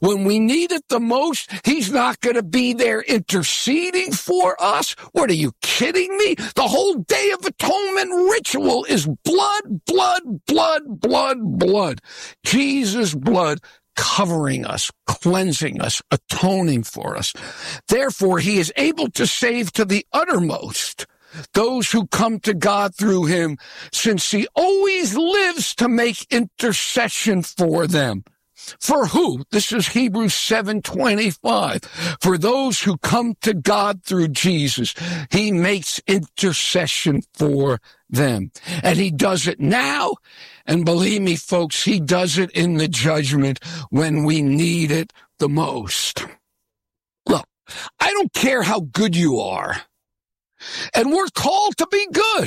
When we need it the most, he's not going to be there interceding for us. What are you kidding me? The whole Day of Atonement ritual is blood, blood, blood, blood, blood. Jesus' blood covering us, cleansing us, atoning for us. Therefore, he is able to save to the uttermost those who come to God through him, since he always lives to make intercession for them. For who? This is Hebrews 7:25. For those who come to God through Jesus, he makes intercession for them. And he does it now. And believe me, folks, he does it in the judgment when we need it the most. Look, I don't care how good you are. And we're called to be good.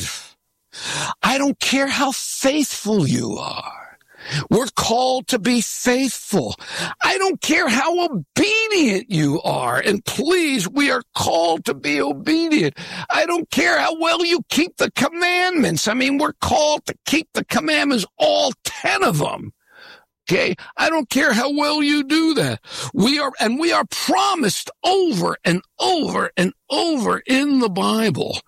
I don't care how faithful you are. We're called to be faithful. I don't care how obedient you are. And please, we are called to be obedient. I don't care how well you keep the commandments. I mean, we're called to keep the commandments, all 10 of them. Okay? I don't care how well you do that. We are promised over and over and over in the Bible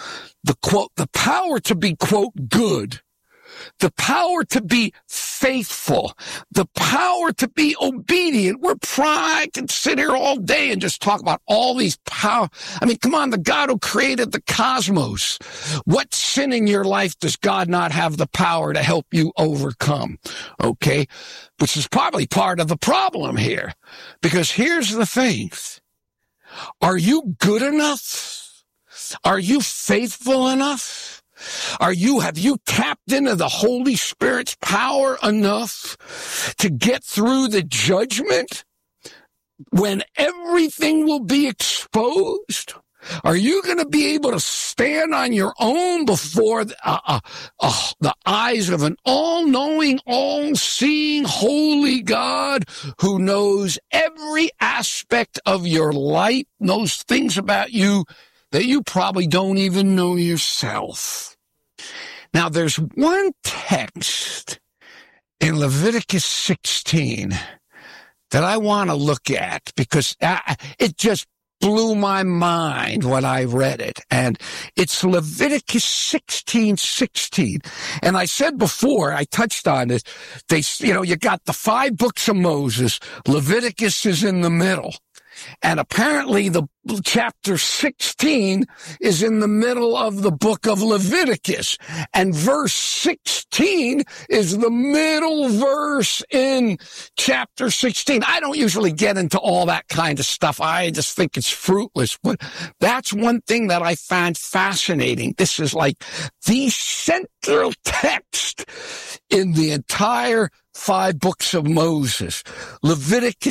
the power to be, quote, good, the power to be faithful, the power to be obedient. I can sit here all day and just talk about all these power. I mean, come on, the God who created the cosmos. What sin in your life does God not have the power to help you overcome? Okay? Which is probably part of the problem here. Because here's the thing. Are you good enough? Are you faithful enough? Have you tapped into the Holy Spirit's power enough to get through the judgment when everything will be exposed? Are you going to be able to stand on your own before the eyes of an all-knowing, all-seeing, holy God who knows every aspect of your life, knows things about you that you probably don't even know yourself? Now, there's one text in Leviticus 16 that I want to look at because it just blew my mind when I read it. And it's Leviticus 16:16. And I said before, I touched on it, you got the 5 books of Moses. Leviticus is in the middle. And apparently the chapter 16 is in the middle of the book of Leviticus. And verse 16 is the middle verse in chapter 16. I don't usually get into all that kind of stuff. I just think it's fruitless. But that's one thing that I find fascinating. This is like the central text in the entire 5 books of Moses. Leviticus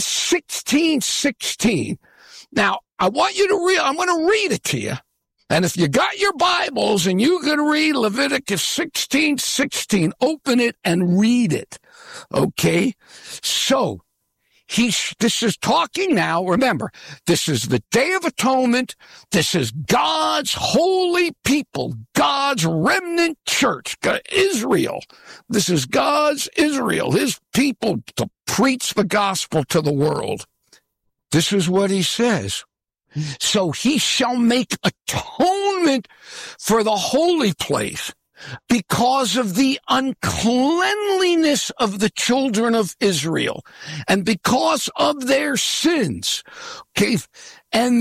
16:16. Now, I want you to read, I'm going to read it to you. And if you got your Bibles and you can read Leviticus 16:16, open it and read it. Okay? So, this is talking now, remember, this is the Day of Atonement. This is God's holy people, God's remnant church, Israel. This is God's Israel, his people to preach the gospel to the world. This is what he says. So he shall make atonement for the holy place because of the uncleanliness of the children of Israel and because of their sins, okay, and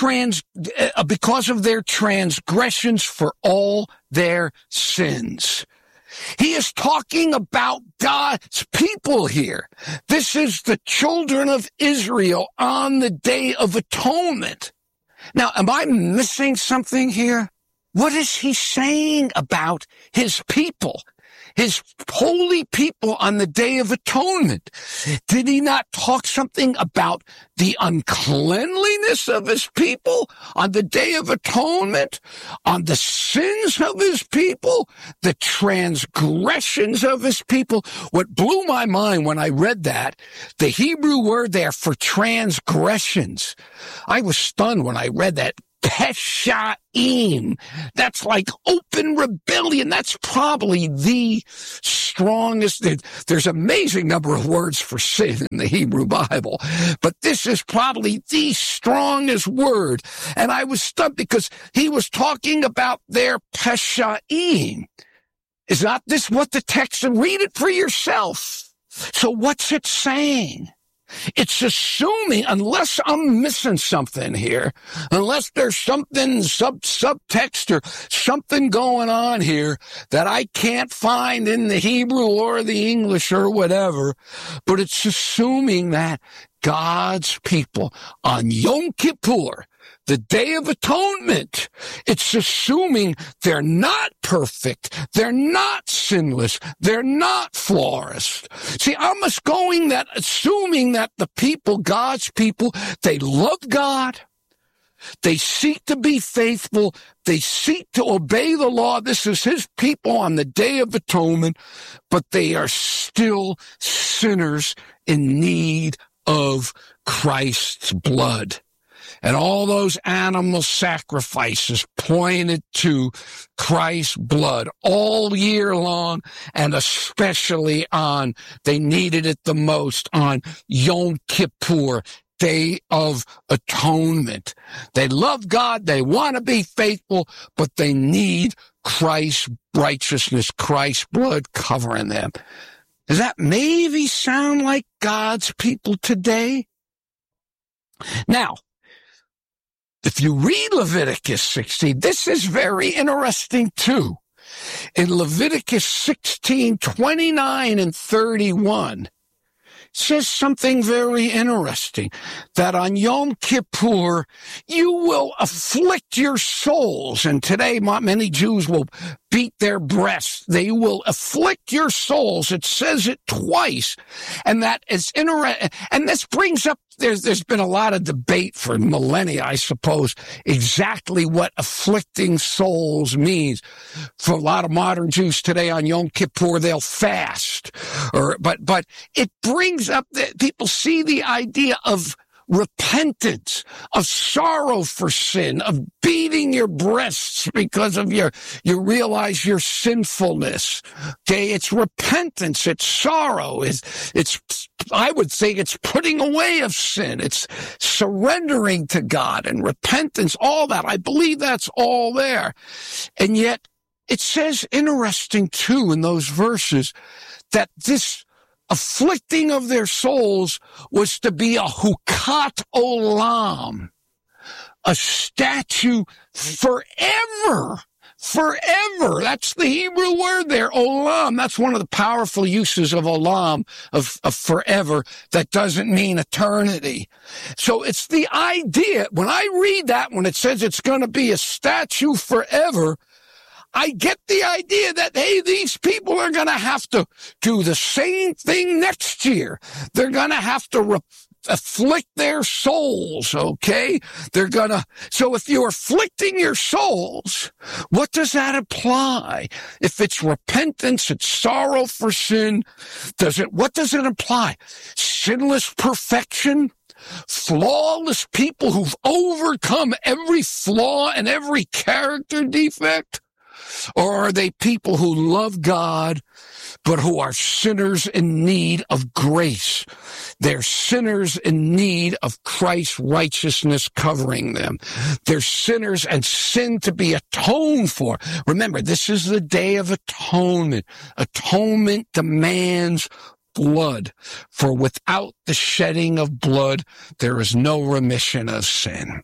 because of their transgressions for all their sins. He is talking about God's people here. This is the children of Israel on the Day of Atonement. Now, am I missing something here? What is he saying about his people, his holy people on the Day of Atonement? Did he not talk something about the uncleanliness of his people on the Day of Atonement, on the sins of his people, the transgressions of his people? What blew my mind when I read that, the Hebrew word there for transgressions, I was stunned when I read that. peshaim. That's like open rebellion. That's probably the strongest. There's an amazing number of words for sin in the Hebrew Bible, but this is probably the strongest word. And I was stunned because he was talking about their peshaim. Is not this what the text, and read it for yourself. So what's it saying? It's assuming, unless I'm missing something here, unless there's something subtext or something going on here that I can't find in the Hebrew or the English or whatever, but it's assuming that God's people on Yom Kippur, the Day of Atonement, it's assuming they're not perfect, they're not sinless, they're not flawless. See, I'm assuming that the people, God's people, they love God, they seek to be faithful, they seek to obey the law. This is his people on the Day of Atonement, but they are still sinners in need of Christ's blood. And all those animal sacrifices pointed to Christ's blood all year long, and especially they needed it the most on Yom Kippur, Day of Atonement. They love God, they want to be faithful, but they need Christ's righteousness, Christ's blood covering them. Does that maybe sound like God's people today? Now, if you read Leviticus 16, this is very interesting too. In Leviticus 16, 29 and 31, it says something very interesting, that on Yom Kippur, you will afflict your souls. And today, many Jews will beat their breasts. They will afflict your souls. It says it twice. And that is interesting. And this brings up, there's been a lot of debate for millennia, I suppose, exactly what afflicting souls means. For a lot of modern Jews today on Yom Kippur, they'll fast. But it brings up that people see the idea of repentance, of sorrow for sin, of beating your breasts because of you realize your sinfulness. Okay, it's repentance, it's sorrow, it's I would say it's putting away of sin, it's surrendering to God and repentance, all that. I believe that's all there. And yet it says, interesting too in those verses, that this afflicting of their souls was to be a hukat olam, a statue forever. Forever. That's the Hebrew word there, olam. That's one of the powerful uses of olam, of forever, that doesn't mean eternity. So it's the idea, when I read that, when it says it's going to be a statue forever, I get the idea that, hey, these people are going to have to do the same thing next year. They're going to have to afflict their souls, okay? So if you're afflicting your souls, what does that imply? If it's repentance, it's sorrow for sin, what does it imply? Sinless perfection? Flawless people who've overcome every flaw and every character defect? Or are they people who love God, but who are sinners in need of grace? They're sinners in need of Christ's righteousness covering them. They're sinners and sin to be atoned for. Remember, this is the Day of Atonement. Atonement demands blood, for without the shedding of blood, there is no remission of sin.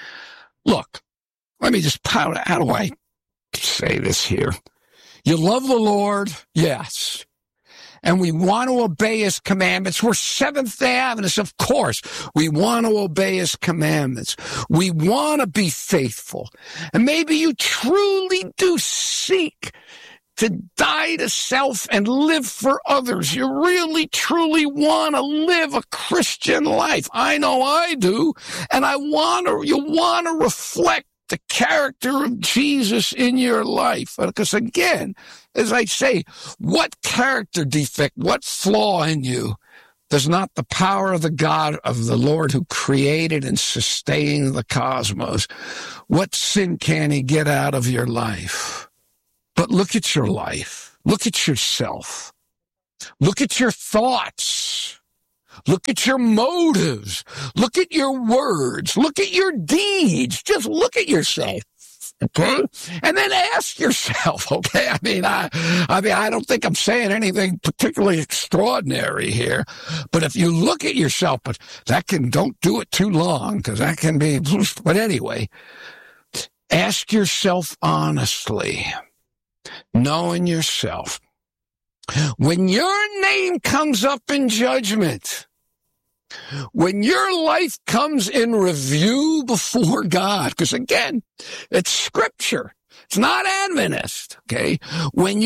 Look, let me just, how do I say this here? You love the Lord, yes. And we want to obey his commandments. We're Seventh-day Adventists, of course. We want to obey his commandments. We want to be faithful. And maybe you truly do seek to die to self and live for others. You really, truly want to live a Christian life. I know I do. And you want to reflect the character of Jesus in your life. Because again, as I say, what character defect, what flaw in you Does not the power of the God of the Lord who created and sustained the cosmos, what sin can he get out of your life? But look at your life. Look at yourself. Look at your thoughts. Look at your motives. Look at your words. Look at your deeds. Just look at yourself. Okay? And then ask yourself, okay? I mean, I don't think I'm saying anything particularly extraordinary here, but if you look at yourself, but don't do it too long, because that can be, but anyway, ask yourself honestly, knowing yourself, when your name comes up in judgment, when your life comes in review before God, because again, it's scripture. It's not Adventist, okay? When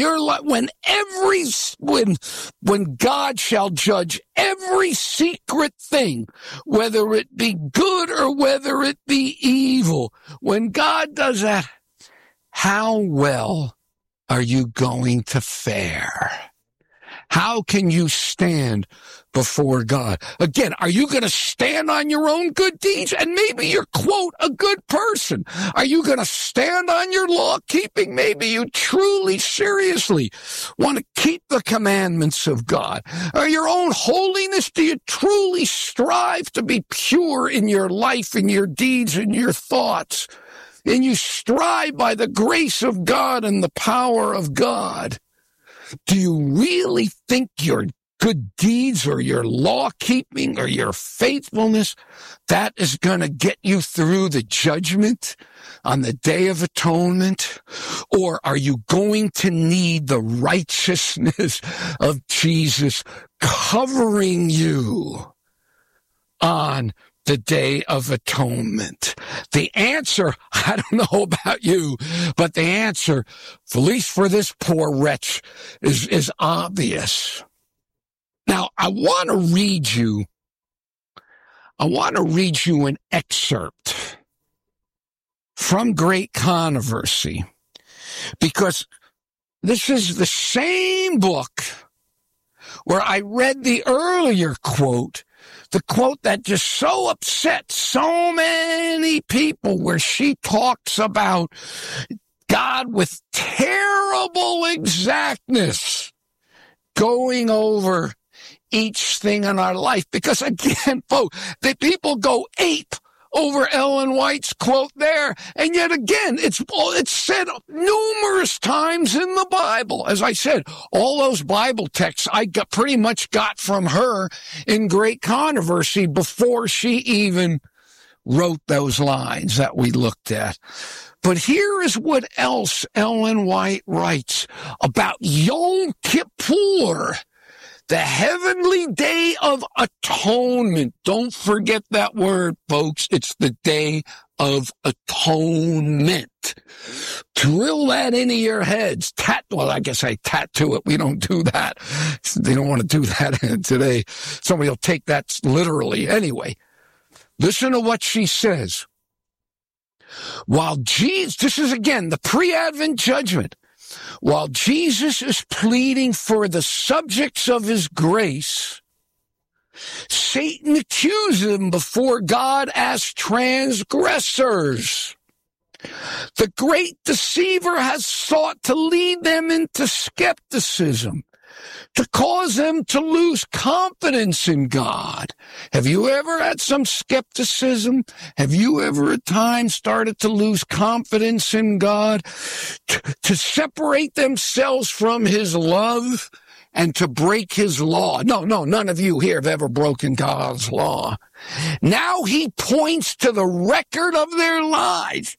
God shall judge every secret thing, whether it be good or whether it be evil, when God does that, how well are you going to fare? How can you stand before God? Again, are you going to stand on your own good deeds? And maybe you're, quote, a good person. Are you going to stand on your law keeping? Maybe you truly, seriously want to keep the commandments of God. Or your own holiness, do you truly strive to be pure in your life, in your deeds, in your thoughts? And you strive by the grace of God and the power of God. Do you really think your good deeds or your law-keeping or your faithfulness, that is going to get you through the judgment on the Day of Atonement? Or are you going to need the righteousness of Jesus covering you on the Day of Atonement? The answer, I don't know about you, but the answer, at least for this poor wretch, is obvious. Now, I want to read you an excerpt from Great Controversy, because this is the same book where I read the earlier quote, the quote that just so upset so many people, where she talks about God with terrible exactness going over each thing in our life. Because again, folks, the people go ape over Ellen White's quote there, and yet again, it's said numerous times in the Bible. As I said, all those Bible texts I pretty much got from her in Great Controversy before she even wrote those lines that we looked at. But here is what else Ellen White writes about Yom Kippur, the heavenly Day of Atonement. Don't forget that word, folks. It's the Day of Atonement. Drill that into your heads. Well, I guess I tattoo it. We don't do that. They don't want to do that today. Somebody will take that literally. Anyway, listen to what she says. While Jesus, this is again the pre-Advent judgment. While Jesus is pleading for the subjects of his grace, Satan accuses them before God as transgressors. The great deceiver has sought to lead them into skepticism, to cause them to lose confidence in God. Have you ever had some skepticism? Have you ever at times started to lose confidence in God? To separate themselves from his love and to break his law? No, none of you here have ever broken God's law. Now he points to the record of their lives,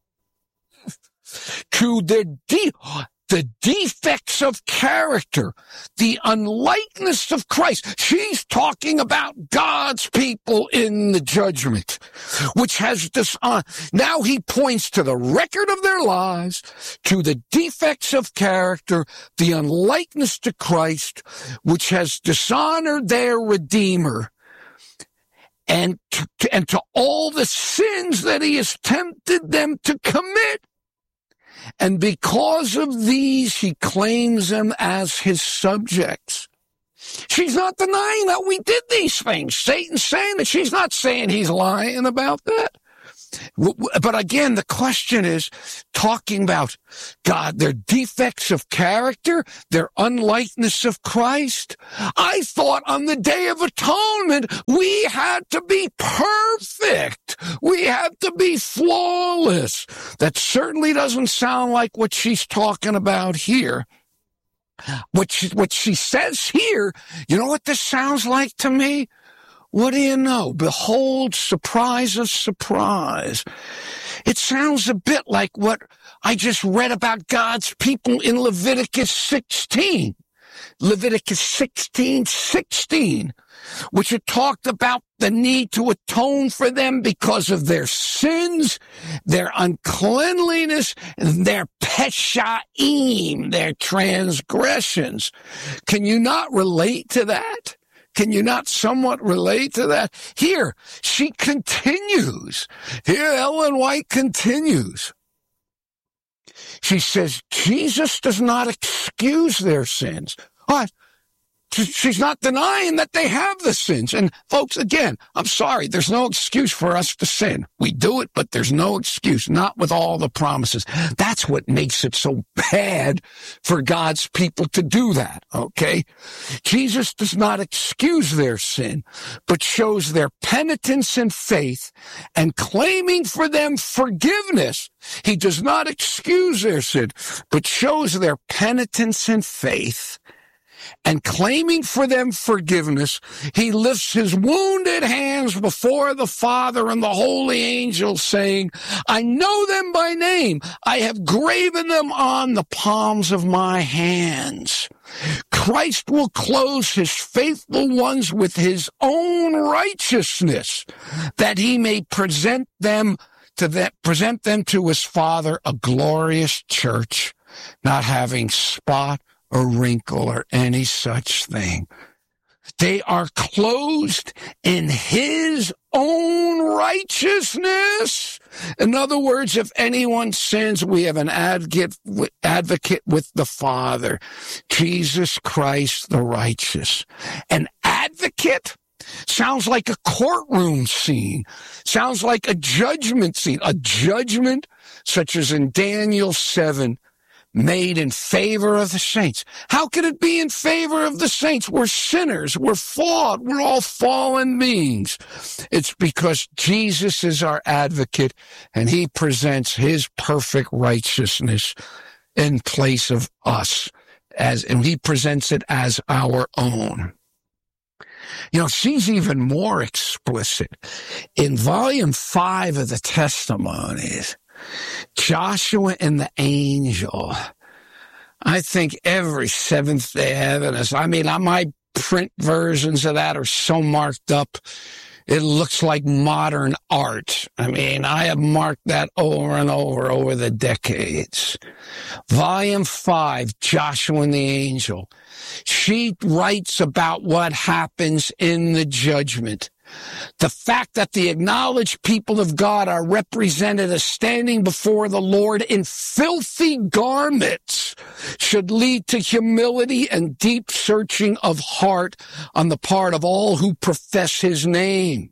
to the defects of character, the unlikeness of Christ. She's talking about God's people in the judgment, which has now he points to the record of their lives, to the defects of character, the unlikeness to Christ, which has dishonored their Redeemer, and to all the sins that he has tempted them to commit. And because of these, he claims them as his subjects. She's not denying that we did these things. Satan's saying that. She's not saying he's lying about that. But again, the question is talking about God, their defects of character, their unlikeness of Christ. I thought on the Day of Atonement, we had to be perfect. We had to be flawless. That certainly doesn't sound like what she's talking about here. What she says here, you know what this sounds like to me? What do you know? Behold, surprise of surprise. It sounds a bit like what I just read about God's people in Leviticus 16. Leviticus 16:16, which had talked about the need to atone for them because of their sins, their uncleanliness, and their peshaim, their transgressions. Can you not relate to that? Can you not somewhat relate to that? Here, she continues. Here, Ellen White continues. She says, Jesus does not excuse their sins. What? She's not denying that they have the sins. And folks, again, I'm sorry, there's no excuse for us to sin. We do it, but there's no excuse, not with all the promises. That's what makes it so bad for God's people to do that, okay? Jesus does not excuse their sin, but shows their penitence and faith, and claiming for them forgiveness. He does not excuse their sin, but shows their penitence and faith, and claiming for them forgiveness, he lifts his wounded hands before the Father and the holy angels, saying, I know them by name. I have graven them on the palms of my hands. Christ will clothe his faithful ones with his own righteousness, that he may present them to his Father, a glorious church, not having spot or wrinkle or any such thing. They are clothed in his own righteousness. In other words, if anyone sins, we have an advocate with the Father, Jesus Christ the righteous. An advocate sounds like a courtroom scene, sounds like a judgment scene, a judgment such as in Daniel 7, made in favor of the saints. How could it be in favor of the saints? We're sinners. We're flawed. We're all fallen beings. It's because Jesus is our advocate, and he presents his perfect righteousness in place of us, and he presents it as our own. You know, she's even more explicit. In volume 5 of the Testimonies, Joshua and the angel, I think every Seventh-day Adventist, my print versions of that are so marked up, it looks like modern art. I have marked that over and over the decades. Volume 5, Joshua and the angel. She writes about what happens in the judgment. The fact that the acknowledged people of God are represented as standing before the Lord in filthy garments should lead to humility and deep searching of heart on the part of all who profess his name.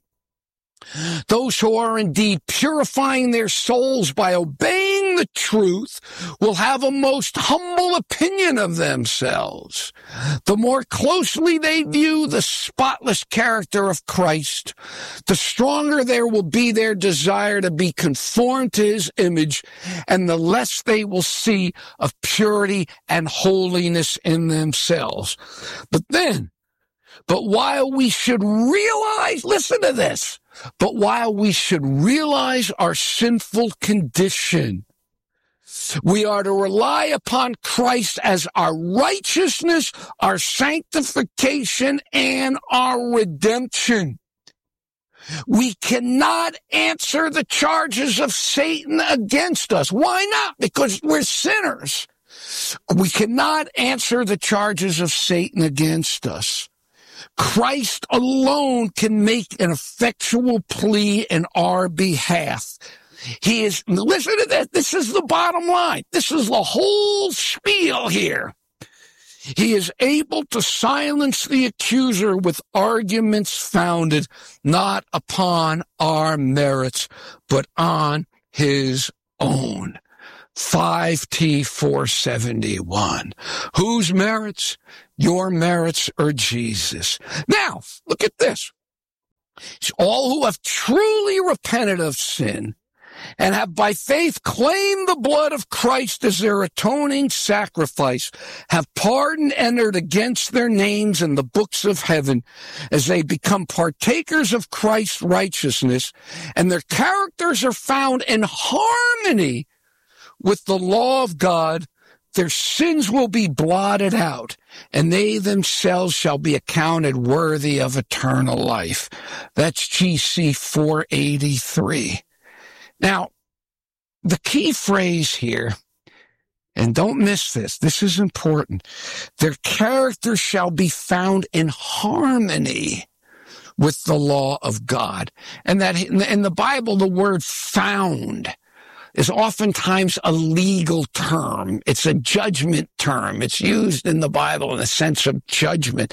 Those who are indeed purifying their souls by obeying the truth will have a most humble opinion of themselves. The more closely they view the spotless character of Christ, the stronger there will be their desire to be conformed to his image, and the less they will see of purity and holiness in themselves. But while we should realize, listen to this, but while we should realize our sinful condition, we are to rely upon Christ as our righteousness, our sanctification, and our redemption. We cannot answer the charges of Satan against us. Why not? Because we're sinners. We cannot answer the charges of Satan against us. Christ alone can make an effectual plea in our behalf. Listen to this. This is the bottom line. This is the whole spiel here. He is able to silence the accuser with arguments founded not upon our merits, but on his own. 5T 471. Whose merits? Your merits or Jesus? Now, look at this. All who have truly repented of sin and have by faith claimed the blood of Christ as their atoning sacrifice, have pardon entered against their names in the books of heaven as they become partakers of Christ's righteousness, and their characters are found in harmony with the law of God. Their sins will be blotted out, and they themselves shall be accounted worthy of eternal life. That's GC 483. Now, the key phrase here, and don't miss this, this is important, their character shall be found in harmony with the law of God. And that in the Bible, the word found is oftentimes a legal term. It's a judgment term. It's used in the Bible in the sense of judgment.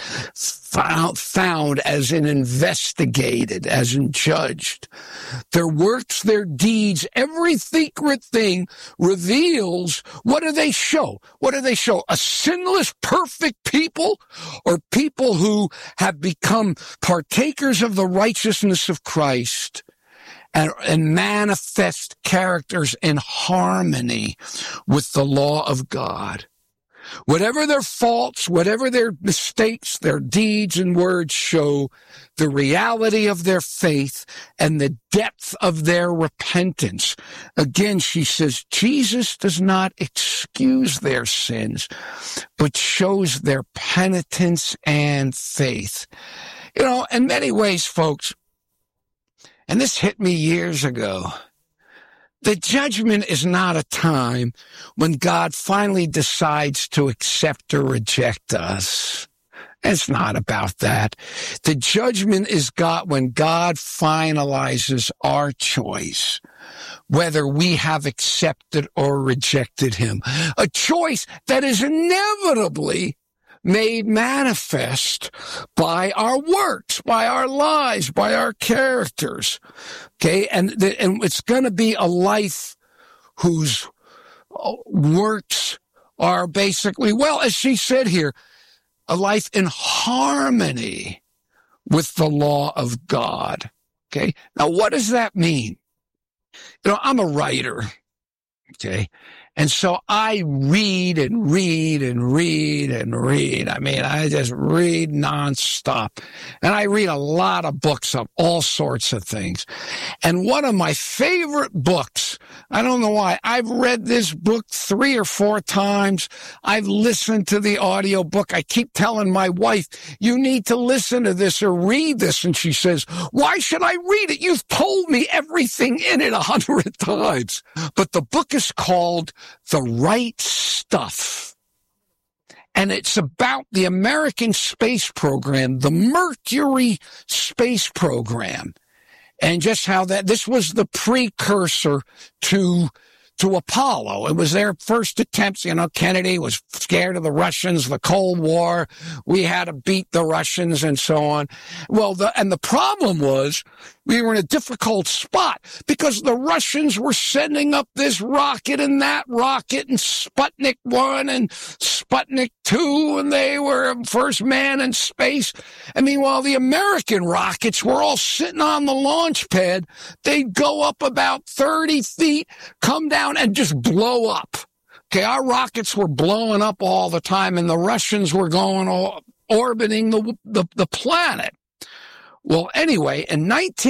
Found as in investigated, as in judged. Their works, their deeds, every secret thing reveals, what do they show? What do they show? A sinless, perfect people, or people who have become partakers of the righteousness of Christ and manifest characters in harmony with the law of God. Whatever their faults, whatever their mistakes, their deeds and words show the reality of their faith and the depth of their repentance. Again, she says, Jesus does not excuse their sins, but shows their penitence and faith. You know, in many ways, folks, and this hit me years ago, the judgment is not a time when God finally decides to accept or reject us. It's not about that. The judgment is God when God finalizes our choice, whether we have accepted or rejected him. A choice that is inevitably made manifest by our works, by our lives, by our characters. Okay, and it's going to be a life whose works are basically, well, as she said here, a life in harmony with the law of God. Okay, now what does that mean? You know, I'm a writer. Okay. And so I read and read and read and read. I mean, I just read nonstop. And I read a lot of books of all sorts of things. And one of my favorite books, I don't know why, I've read this book 3 or 4 times. I've listened to the audio book. I keep telling my wife, you need to listen to this or read this. And she says, why should I read it? You've told me everything in it 100 times. But the book is called The Right Stuff. And it's about the American space program, the Mercury space program, and just how that this was the precursor to Apollo. It was their first attempts. You know, Kennedy was scared of the Russians, the Cold War. We had to beat the Russians and so on. Well, the problem was we were in a difficult spot because the Russians were sending up this rocket and that rocket and Sputnik 1 and Sputnik 2, and they were first man in space. I mean, while the American rockets were all sitting on the launch pad, they'd go up about 30 feet, come down, and just blow up. Okay, our rockets were blowing up all the time, and the Russians were orbiting the planet. Well, anyway, in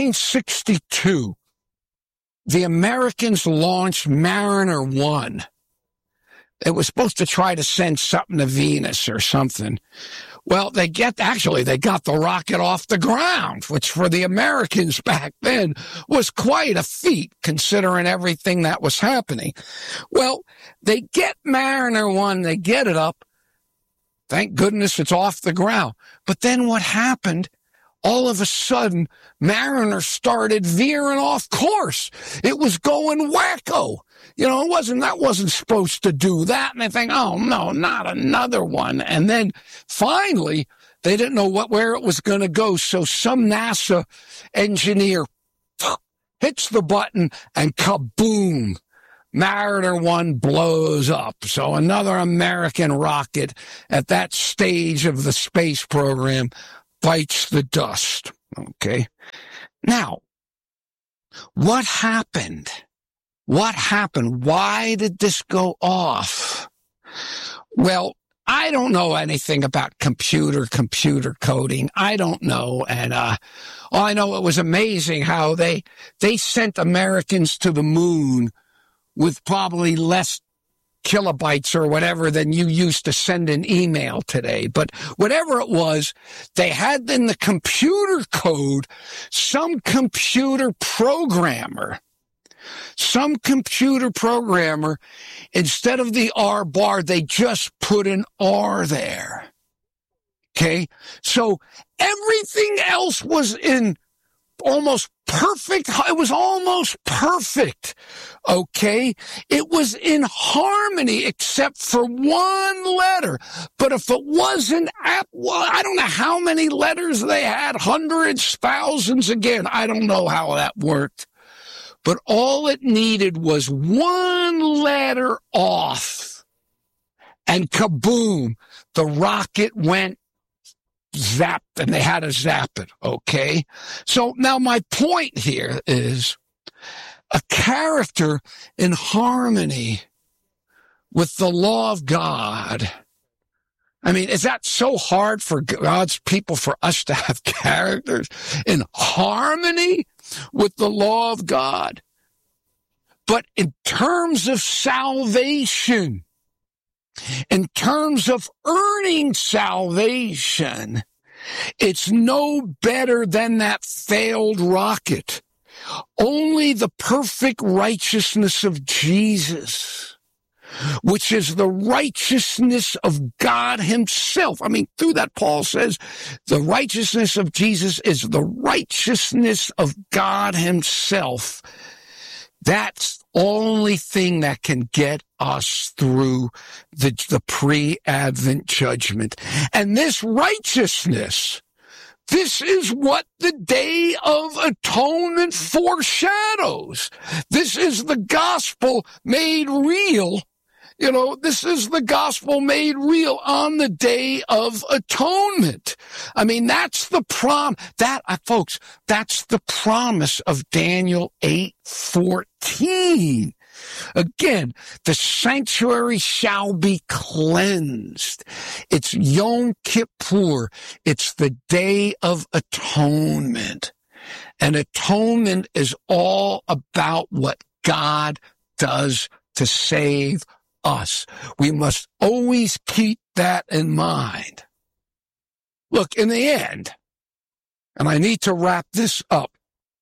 1962, the Americans launched Mariner 1. It was supposed to try to send something to Venus or something. Well, they got the rocket off the ground, which for the Americans back then was quite a feat, considering everything that was happening. Well, they get Mariner 1, they get it up. Thank goodness it's off the ground. But then what happened? all of a sudden, Mariner started veering off course. It was going wacko. That wasn't supposed to do that. And they think, oh, no, not another one. And then finally, they didn't know where it was going to go. So some NASA engineer hits the button and kaboom, Mariner 1 blows up. So another American rocket at that stage of the space program bites the dust. Okay. Now, what happened? What happened? Why did this go off? Well, I don't know anything about computer coding. I don't know. And all I know, it was amazing how they sent Americans to the moon with probably less kilobytes or whatever than you used to send an email today. But whatever it was, they had in the computer code some computer programmer, instead of the R bar, they just put an R there. Okay? So everything else was in almost perfect. It was almost perfect. Okay? It was in harmony except for one letter. But if it wasn't, I don't know how many letters they had, hundreds, thousands again. I don't know how that worked. But all it needed was one letter off. And kaboom, the rocket went zapped, and they had to zap it, okay? So now my point here is a character in harmony with the law of God. I mean, is that so hard for God's people, for us to have characters in harmony with the law of God? But in terms of salvation, in terms of earning salvation, it's no better than that failed rocket. Only the perfect righteousness of Jesus, which is the righteousness of God himself. I mean, through that, Paul says, the righteousness of Jesus is the righteousness of God himself. That's the only thing that can get us through the pre-Advent judgment. And this righteousness, this is what the Day of Atonement foreshadows. This is the gospel made real. This is the gospel made real on the Day of Atonement. I mean, that's the folks, that's the promise of Daniel 8:14. Again, the sanctuary shall be cleansed. It's Yom Kippur. It's the Day of Atonement. And atonement is all about what God does to save us. We must always keep that in mind. Look, in the end, and I need to wrap this up.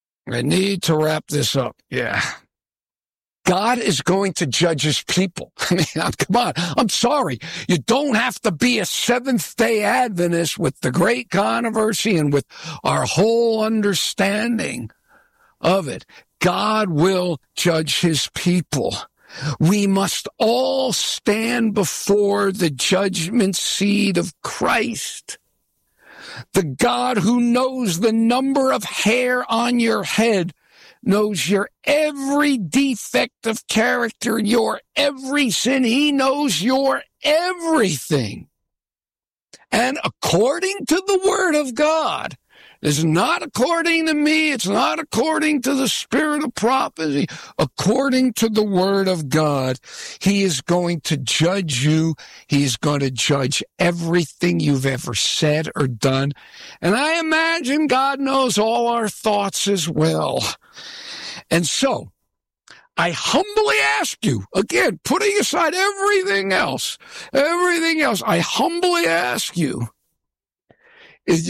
Yeah. God is going to judge his people. I mean, come on. I'm sorry. You don't have to be a Seventh-day Adventist with the great controversy and with our whole understanding of it. God will judge his people. We must all stand before the judgment seat of Christ. The God who knows the number of hair on your head knows your every defect of character, your every sin. He knows your everything. And according to the Word of God, it's not according to me. It's not according to the spirit of prophecy. According to the Word of God, he is going to judge you. He is going to judge everything you've ever said or done. And I imagine God knows all our thoughts as well. And so, I humbly ask you, again, putting aside everything else, I humbly ask you, if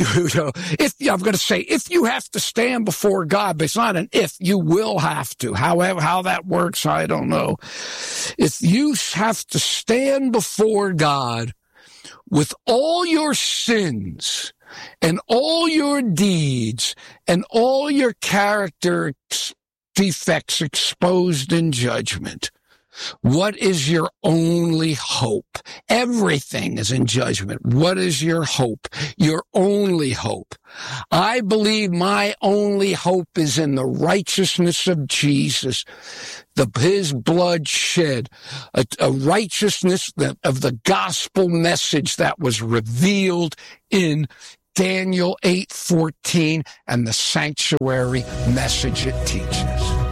you have to stand before God, but it's not an if, you will have to. However, how that works, I don't know. If you have to stand before God, with all your sins and all your deeds and all your character defects exposed in judgment, what is your only hope? Everything is in judgment. What is your hope? Your only hope. I believe my only hope is in the righteousness of Jesus, his blood shed, a righteousness of the gospel message that was revealed in Daniel 8:14 and the sanctuary message it teaches.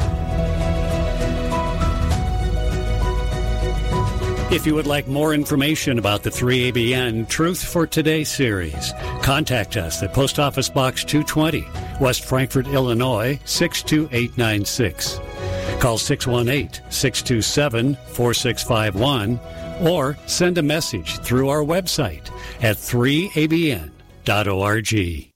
If you would like more information about the 3ABN Truth for Today series, contact us at Post Office Box 220, West Frankfort, Illinois, 62896. Call 618-627-4651 or send a message through our website at 3abn.org.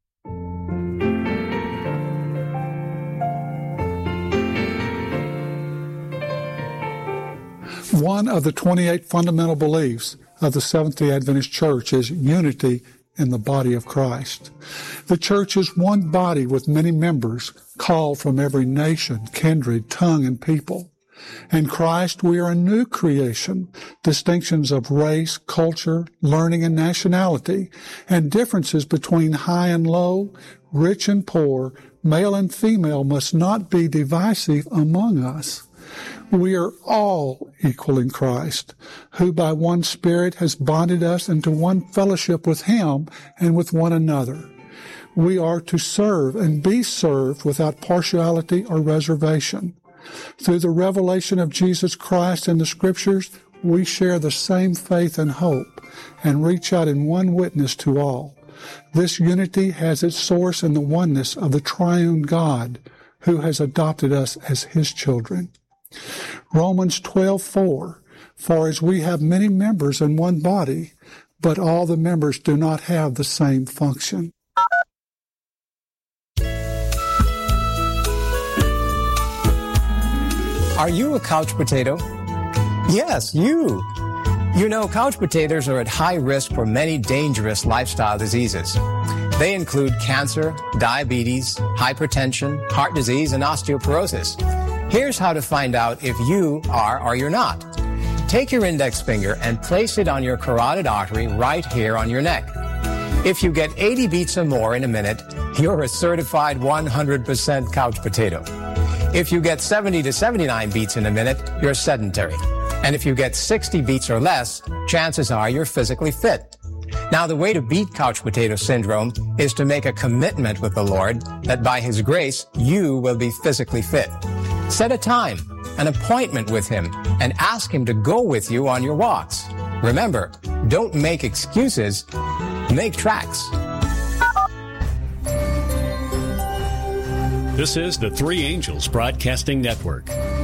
One of the 28 fundamental beliefs of the Seventh-day Adventist Church is unity in the body of Christ. The church is one body with many members called from every nation, kindred, tongue, and people. In Christ, we are a new creation. Distinctions of race, culture, learning, and nationality, and differences between high and low, rich and poor, male and female must not be divisive among us. We are all equal in Christ, who by one Spirit has bonded us into one fellowship with Him and with one another. We are to serve and be served without partiality or reservation. Through the revelation of Jesus Christ in the Scriptures, we share the same faith and hope and reach out in one witness to all. This unity has its source in the oneness of the triune God, who has adopted us as His children. Romans 12:4, for as we have many members in one body, but all the members do not have the same function. Are you a couch potato? Yes, you. You know, couch potatoes are at high risk for many dangerous lifestyle diseases. They include cancer, diabetes, hypertension, heart disease, and osteoporosis. Here's how to find out if you are or you're not. Take your index finger and place it on your carotid artery right here on your neck. If you get 80 beats or more in a minute, you're a certified 100% couch potato. If you get 70 to 79 beats in a minute, you're sedentary. And if you get 60 beats or less, chances are you're physically fit. Now, the way to beat couch potato syndrome is to make a commitment with the Lord that by His grace, you will be physically fit. Set a time, an appointment with Him, and ask Him to go with you on your walks. Remember, don't make excuses, make tracks. This is the Three Angels Broadcasting Network.